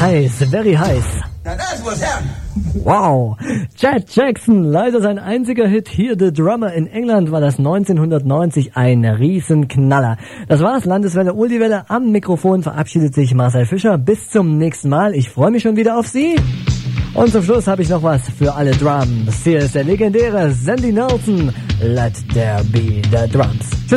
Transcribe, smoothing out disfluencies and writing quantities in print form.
Heiß, very heiß. Now that's what's happening. Wow. Chet Jackson, leider sein einziger Hit hier, The Drummer in England, war das 1990 ein Riesenknaller. Das war's, Landeswelle, Uldiwelle. Am Mikrofon verabschiedet sich Marcel Fischer. Bis zum nächsten Mal. Ich freue mich schon wieder auf Sie. Und zum Schluss habe ich noch was für alle Drums. Hier ist der legendäre Sandy Nelson. Let there be the drums. Tschüss.